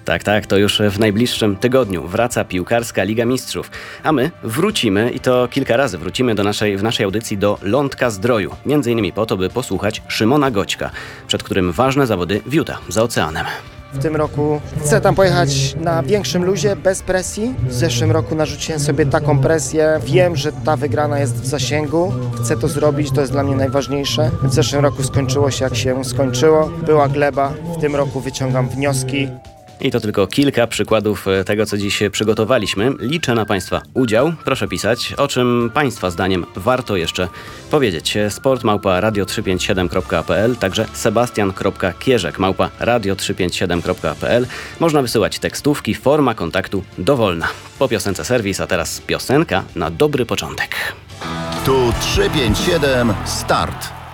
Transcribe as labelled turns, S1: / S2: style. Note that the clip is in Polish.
S1: Tak, to już w najbliższym tygodniu wraca piłkarska Liga Mistrzów. A my wrócimy, i to kilka razy wrócimy w naszej audycji do Lądka Zdroju. Między innymi po to, by posłuchać Szymona Goćka, przed którym ważne zawody w Utah, za oceanem.
S2: W tym roku chcę tam pojechać na większym luzie, bez presji. W zeszłym roku narzuciłem sobie taką presję. Wiem, że ta wygrana jest w zasięgu. Chcę to zrobić, to jest dla mnie najważniejsze. W zeszłym roku skończyło się jak się skończyło. Była gleba. W tym roku wyciągam wnioski.
S1: I to tylko kilka przykładów tego, co dziś przygotowaliśmy. Liczę na Państwa udział. Proszę pisać, o czym Państwa zdaniem warto jeszcze powiedzieć. sport@radio357.pl, także sebastian.kierzek@radio357.pl. Można wysyłać tekstówki, forma kontaktu dowolna. Po piosence serwis, a teraz piosenka na dobry początek.
S3: Tu 357 start.